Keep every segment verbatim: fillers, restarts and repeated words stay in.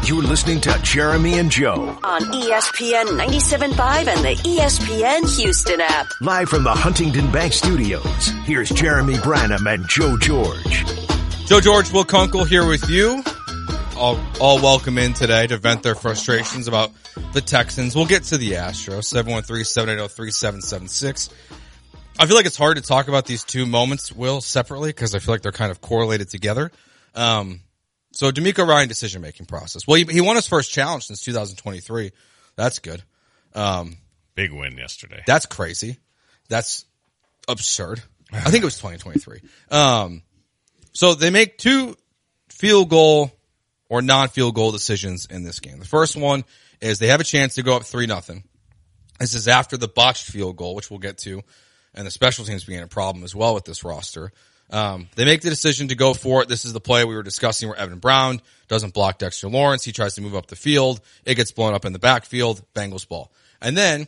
You're listening to Jeremy and Joe on E S P N ninety-seven point five and the E S P N Houston app. Live from the Huntington Bank Studios, here's Jeremy Branham and Joe George. Joe George, Will Kunkel here with you. All, all welcome in today to vent their frustrations about the Texans. We'll get to the Astros, seven one three, seven eight zero, three seven seven six. I feel like it's hard to talk about these two moments, Will, separately, because I feel like they're kind of correlated together. Um, so DeMeco Ryan decision-making process. Well, he, he won his first challenge since two thousand twenty-three. That's good. Um, Big win yesterday. That's crazy. That's absurd. I think it was twenty twenty-three. Um, so they make two field goal or non-field goal decisions in this game. The first one is they have a chance to go up three nothing. This is after the botched field goal, which we'll get to, and the special teams being a problem as well with this roster. Um, they make the decision to go for it. This is the play we were discussing where Evan Brown doesn't block Dexter Lawrence. He tries to move up the field. It gets blown up in the backfield. Bengals ball. And then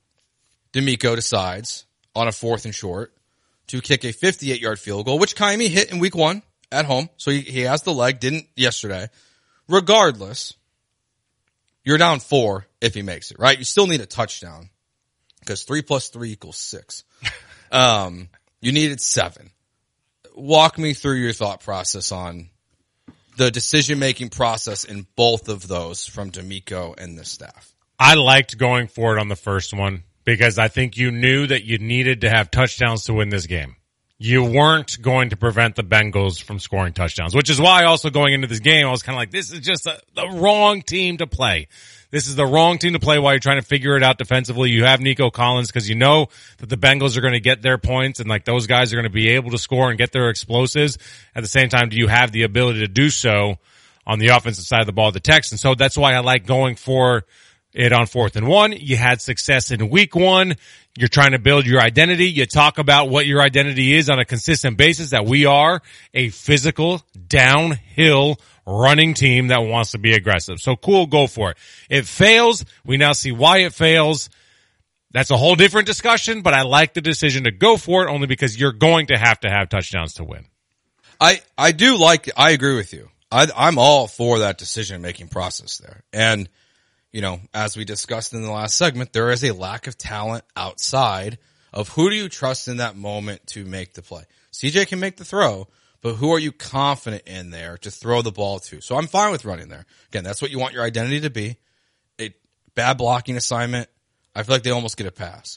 DeMeco decides on a fourth and short to kick a fifty-eight yard field goal, which Kaimi hit in week one at home. So he, he has the leg, didn't yesterday. Regardless, you're down four if he makes it, right? You still need a touchdown because three plus three equals six. Um, you needed seven. Walk me through your thought process on the decision-making process in both of those from DeMeco and the staff. I liked going for it on the first one because I think you knew that you needed to have touchdowns to win this game. You weren't going to prevent the Bengals from scoring touchdowns, which is why also going into this game, I was kind of like, this is just a, the wrong team to play. This is the wrong team to play while you're trying to figure it out defensively. You have Nico Collins because you know that the Bengals are going to get their points and like those guys are going to be able to score and get their explosives. At the same time, do you have the ability to do so on the offensive side of the ball of the Texans? So that's why I like going for it on fourth and one. You had success in week one. You're trying to build your identity. You talk about what your identity is on a consistent basis, that we are a physical, downhill running team that wants to be aggressive. So cool, go for it. It fails. We now see why it fails. That's a whole different discussion, but I like the decision to go for it only because you're going to have to have touchdowns to win. I, I do like, I agree with you. I, I'm all for that decision-making process there. And, you know, as we discussed in the last segment, there is a lack of talent outside of who do you trust in that moment to make the play. C J can make the throw, but who are you confident in there to throw the ball to? So I'm fine with running there. Again, that's what you want your identity to be. A bad blocking assignment, I feel like they almost get a pass.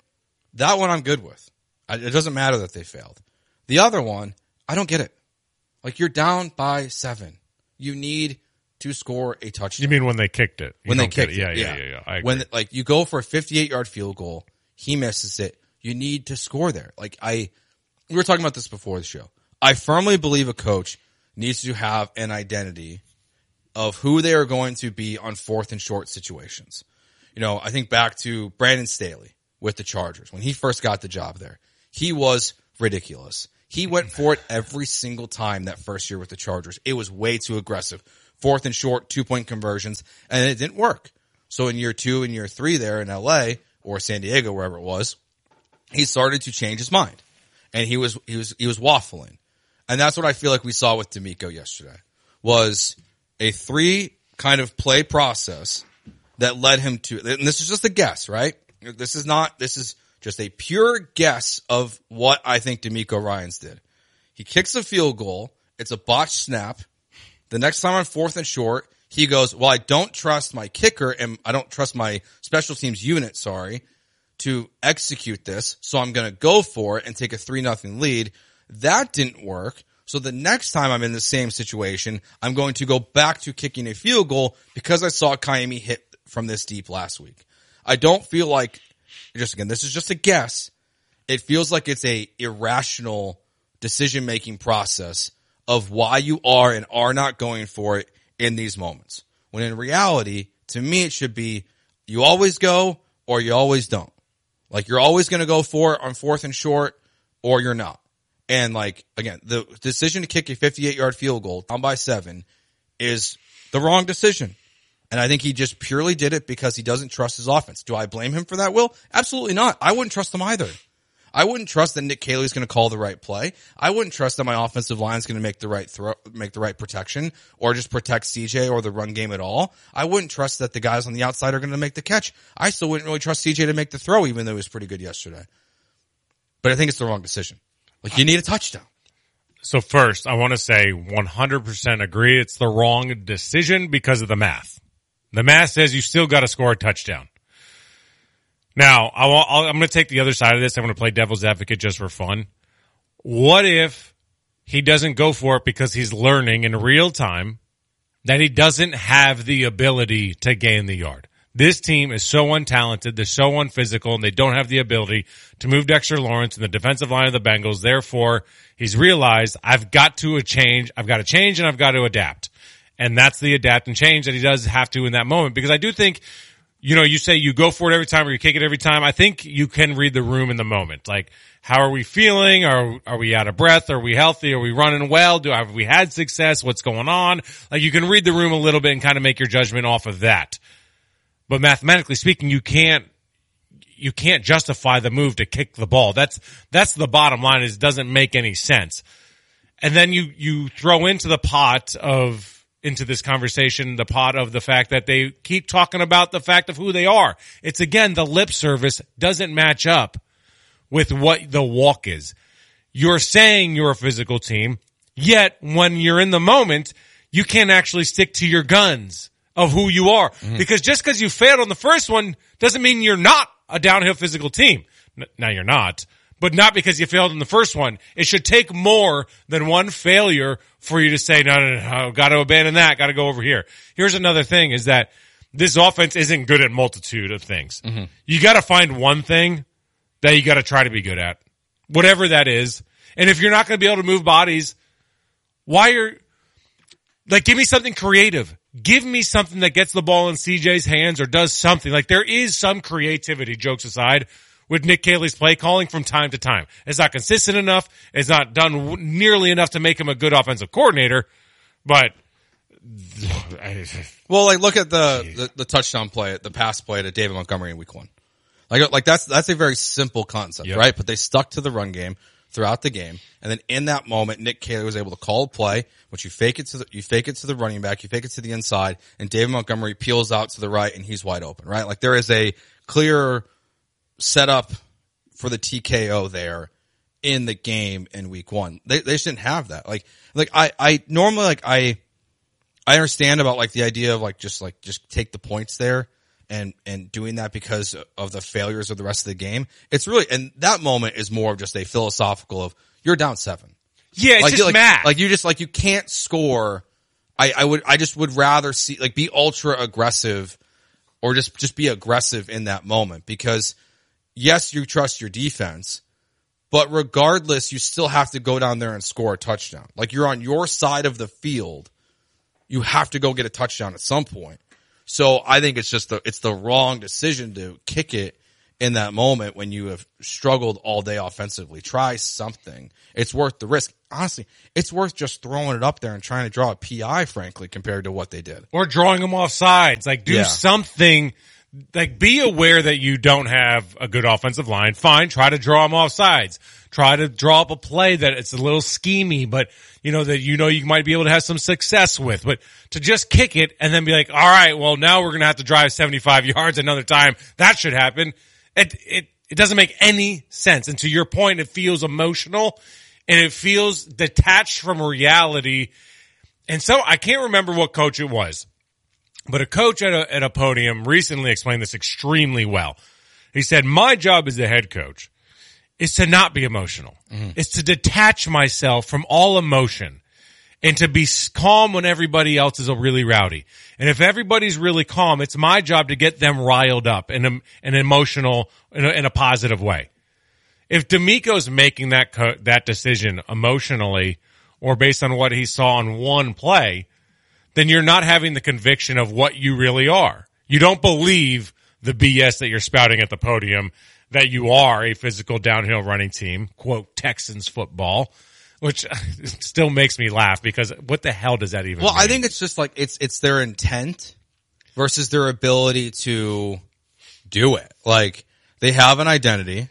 That one I'm good with. I, it doesn't matter that they failed. The other one, I don't get it. Like, you're down by seven. You need to score a touchdown. You mean when they kicked it? You when they kicked it. Yeah, it. yeah, Yeah, yeah, yeah. I agree. When, like, you go for a fifty-eight yard field goal, he misses it. You need to score there. Like, I, we were talking about this before the show. I firmly believe a coach needs to have an identity of who they are going to be on fourth and short situations. You know, I think back to Brandon Staley with the Chargers. When he first got the job there, he was ridiculous. He went for it every single time that first year with the Chargers. It was way too aggressive. Fourth and short, two-point conversions, and it didn't work. So in year two and year three there in L A or San Diego, wherever it was, he started to change his mind. And he was, he was, he was waffling. And that's what I feel like we saw with DeMeco yesterday, was a three kind of play process that led him to, and this is just a guess, right? This is not, this is just a pure guess of what I think DeMeco Ryans did. He kicks a field goal. It's a botched snap. The next time on fourth and short, he goes, well, I don't trust my kicker and I don't trust my special teams unit, sorry, to execute this. So I'm going to go for it and take a three nothing lead. That didn't work. So the next time I'm in the same situation, I'm going to go back to kicking a field goal because I saw Kaimi hit from this deep last week. I don't feel like, just again, this is just a guess. It feels like it's a irrational decision-making process of why you are and are not going for it in these moments. When in reality, to me, it should be you always go or you always don't. Like, you're always going to go for it on fourth and short or you're not. And like, again, the decision to kick a fifty-eight yard field goal down by seven is the wrong decision. And I think he just purely did it because he doesn't trust his offense. Do I blame him for that, Will? Absolutely not. I wouldn't trust him either. I wouldn't trust that Nick Caley's going to call the right play. I wouldn't trust that my offensive line is going to make the right throw, make the right protection, or just protect C J or the run game at all. I wouldn't trust that the guys on the outside are going to make the catch. I still wouldn't really trust C J to make the throw, even though he was pretty good yesterday. But I think it's the wrong decision. Like, you need a touchdown. So first, I want to say one hundred percent agree it's the wrong decision because of the math. The math says you still got to score a touchdown. Now, I will, I'm going to take the other side of this. I'm going to play devil's advocate just for fun. What if he doesn't go for it because he's learning in real time that he doesn't have the ability to gain the yard? This team is so untalented, they're so unphysical, and they don't have the ability to move Dexter Lawrence in the defensive line of the Bengals. Therefore, he's realized, I've got to change, I've got to change, and I've got to adapt. And that's the adapt and change that he does have to in that moment. Because I do think, you know, you say you go for it every time or you kick it every time. I think you can read the room in the moment. Like, how are we feeling? Are are we out of breath? Are we healthy? Are we running well? Do have we had success? What's going on? Like, you can read the room a little bit and kind of make your judgment off of that. But mathematically speaking, you can't you can't justify the move to kick the ball. That's that's the bottom line. Is it doesn't make any sense. And then you you throw into the pot of into this conversation the pot of the fact that they keep talking about the fact of who they are. It's again the lip service doesn't match up with what the walk is. You're saying you're a physical team, yet when you're in the moment, you can't actually stick to your guns of who you are. Mm-hmm. Because just because you failed on the first one doesn't mean you're not a downhill physical team. N- now you're not, but not because you failed in the first one. It should take more than one failure for you to say, no, no, no, no got to abandon that, got to go over here. Here's another thing is that this offense isn't good at multitude of things. Mm-hmm. You got to find one thing that you got to try to be good at, whatever that is. And if you're not going to be able to move bodies, why are, like, give me something creative. Give me something that gets the ball in C J's hands or does something. Like, there is some creativity, jokes aside, with Nick Caley's play calling from time to time. It's not consistent enough. It's not done nearly enough to make him a good offensive coordinator. But, well, like, look at the, the, the touchdown play, the pass play to David Montgomery in week one. Like, like that's, that's a very simple concept, yep. Right? But they stuck to the run game throughout the game. And then in that moment, Nick Caley was able to call a play, which you fake it to the, you fake it to the running back, you fake it to the inside, and David Montgomery peels out to the right and he's wide open, right? Like, there is a clear setup for the T K O there in the game in week one. They, they just didn't have that. Like, like I, I normally, like, I, I understand about, like, the idea of, like, just, like, just take the points there. And, and doing that because of the failures of the rest of the game. It's really, and that moment is more of just a philosophical of, you're down seven. Yeah, it's like, just like, math. Like, you just, like, you can't score. I, I would, I just would rather see, like, be ultra aggressive or just, just be aggressive in that moment because yes, you trust your defense, but regardless, you still have to go down there and score a touchdown. Like, you're on your side of the field. You have to go get a touchdown at some point. So I think it's just the, it's the wrong decision to kick it in that moment when you have struggled all day offensively. Try something. It's worth the risk. Honestly, it's worth just throwing it up there and trying to draw a P I, frankly, compared to what they did. Or drawing them off sides. Like, do yeah. something. Like, be aware that you don't have a good offensive line. Fine, try to draw them off sides. Try to draw up a play that it's a little schemy, but, you know, that you know you might be able to have some success with. But to just kick it and then be like, all right, well, now we're going to have to drive seventy-five yards another time. That should happen. It, it, it doesn't make any sense. And to your point, it feels emotional and it feels detached from reality. And so I can't remember what coach it was, but a coach at a, at a podium recently explained this extremely well. He said, my job as the head coach is to not be emotional. Mm-hmm. It's to detach myself from all emotion and to be calm when everybody else is really rowdy. And if everybody's really calm, it's my job to get them riled up in a, an emotional, in a, in a positive way. If D'Amico's making that co- that decision emotionally or based on what he saw on one play, then you're not having the conviction of what you really are. You don't believe the B S that you're spouting at the podium that you are a physical downhill running team, quote, Texans football, which still makes me laugh because what the hell does that even well, mean? I think it's just like it's it's their intent versus their ability to do it. Like, they have an identity.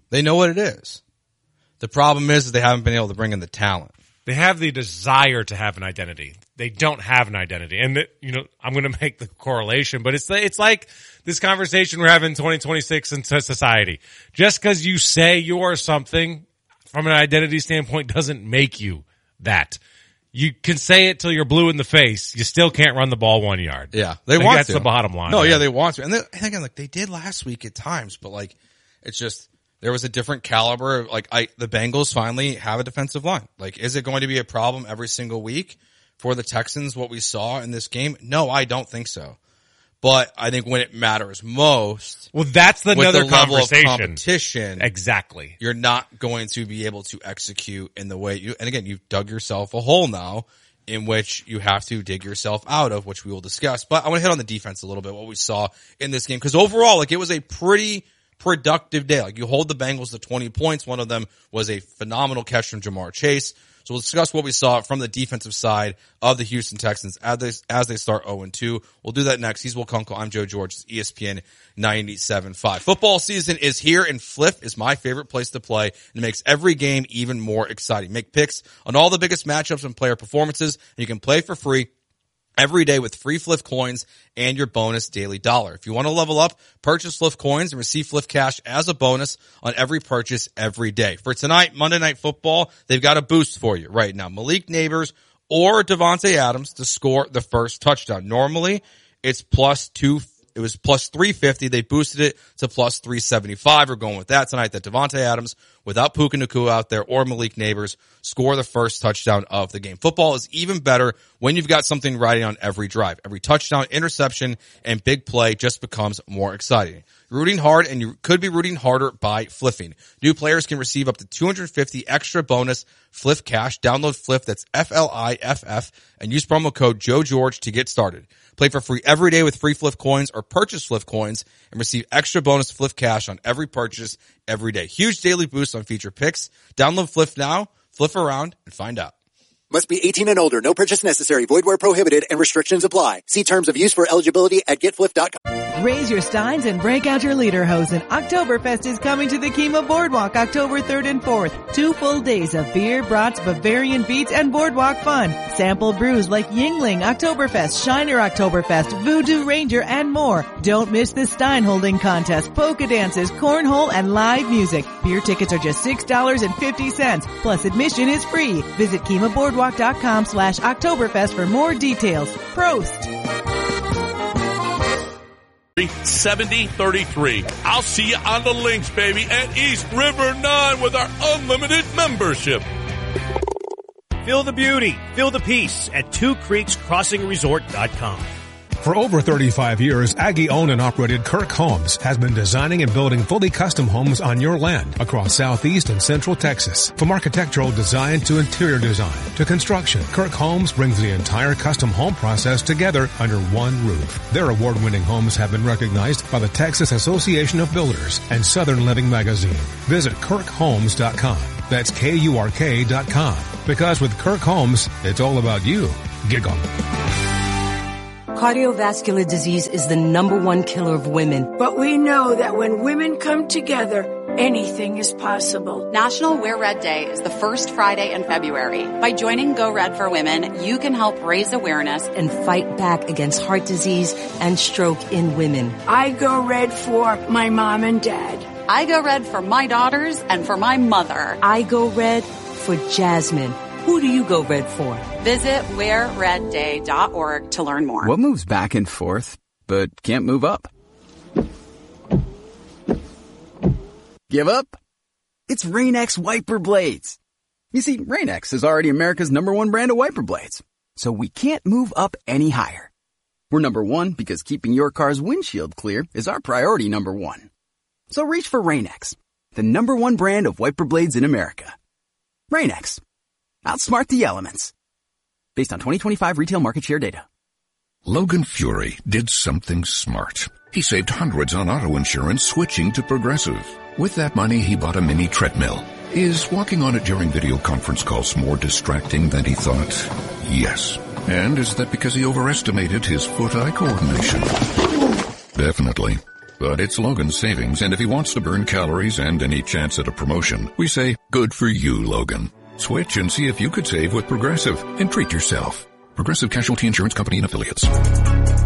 They know what it is. The problem is that they haven't been able to bring in the talent. They have the desire to have an identity. They don't have an identity. And, the, you know, I'm going to make the correlation, but it's it's like this conversation we're having in twenty twenty-six in society. Just because you say you're something from an identity standpoint doesn't make you that. You can say it till you're blue in the face. You still can't run the ball one yard. Yeah, they I think want that's to. the bottom line. No, man. yeah, they want to. And then, and again, like they did last week at times, but like it's just there was a different caliber. Like I, the Bengals finally have a defensive line. Like, is it going to be a problem every single week for the Texans? What we saw in this game? No, I don't think so. But I think when it matters most, well, that's another with the level conversation. Of competition, exactly. You're not going to be able to execute in the way you. And again, you've dug yourself a hole now, in which you have to dig yourself out of, which we will discuss. But I want to hit on the defense a little bit, what we saw in this game, because overall, like it was a pretty productive day. Like you hold the Bengals to twenty points. One of them was a phenomenal catch from Jamar Chase. So we'll discuss what we saw from the defensive side of the Houston Texans as they, as they start oh and two. We'll do that next. He's Will Kunkel. I'm Joe George. It's E S P N ninety-seven point five. Football season is here, and Fliff is my favorite place to play, and it makes every game even more exciting. Make picks on all the biggest matchups and player performances, and you can play for free every day with free Fliff coins and your bonus daily dollar. If you want to level up, purchase Fliff coins and receive Fliff cash as a bonus on every purchase every day. For tonight, Monday Night Football, they've got a boost for you right now. Malik Neighbors or Devontae Adams to score the first touchdown. Normally, it's plus two. It was plus three fifty. They boosted it to plus three seventy-five. We're going with that tonight, that Devontae Adams, without Puka Nacua out there, or Malik Neighbors, score the first touchdown of the game. Football is even better when you've got something riding on every drive. Every touchdown, interception, and big play just becomes more exciting. You're rooting hard, and you could be rooting harder by fliffing. New players can receive up to two hundred fifty extra bonus Fliff cash. Download Fliff, that's F L I F F, and use promo code Joe George to get started. Play for free every day with free Fliff coins, or purchase Fliff coins and receive extra bonus Fliff cash on every purchase every day. Huge daily boost on feature picks. Download Fliff now, Fliff around, and find out. Must be eighteen and older. No purchase necessary. Void where prohibited, and restrictions apply. See terms of use for eligibility at get fliff dot com. Raise your steins and break out your lederhosen. Oktoberfest is coming to the Kima Boardwalk October third and fourth. Two full days of beer, brats, Bavarian beats, and boardwalk fun. Sample brews like Yingling Oktoberfest, Shiner Oktoberfest, Voodoo Ranger, and more. Don't miss the stein holding contest, polka dances, cornhole, and live music. Beer tickets are just six dollars and fifty cents. Plus admission is free. Visit Kima Boardwalk dot com slash Oktoberfest for more details. Prost! seventy thirty-three. I'll see you on the links, baby, at East River nine with our unlimited membership. Feel the beauty, feel the peace at Two Creeks Crossing Resort dot com. For over thirty-five years, Aggie-owned and operated Kirk Homes has been designing and building fully custom homes on your land across southeast and central Texas. From architectural design to interior design to construction, Kirk Homes brings the entire custom home process together under one roof. Their award-winning homes have been recognized by the Texas Association of Builders and Southern Living Magazine. Visit Kirk Homes dot com. That's K U R K dot com. Because with Kirk Homes, it's all about you. Giggle. Cardiovascular disease is the number one killer of women. But we know that when women come together, anything is possible. National Wear Red Day is the first Friday in February. By joining Go Red for Women, you can help raise awareness and fight back against heart disease and stroke in women. I go red for my mom and dad. I go red for my daughters and for my mother. I go red for Jasmine. Who do you go red for? Visit wear red day dot org to learn more. What moves back and forth, but can't move up? Give up? It's Rain-X wiper blades. You see, Rain-X is already America's number one brand of wiper blades, so we can't move up any higher. We're number one because keeping your car's windshield clear is our priority number one. So reach for Rain-X, the number one brand of wiper blades in America. Rain-X. Outsmart the elements. Based on twenty twenty-five retail market share data. Logan Fury did something smart. He saved hundreds on auto insurance switching to Progressive. With that money, he bought a mini treadmill. Is walking on it during video conference calls more distracting than he thought? Yes. And is that because he overestimated his foot-eye coordination? Definitely. But it's Logan's savings, and if he wants to burn calories and any chance at a promotion, we say, good for you, Logan. Switch and see if you could save with Progressive and treat yourself. Progressive Casualty Insurance Company and Affiliates.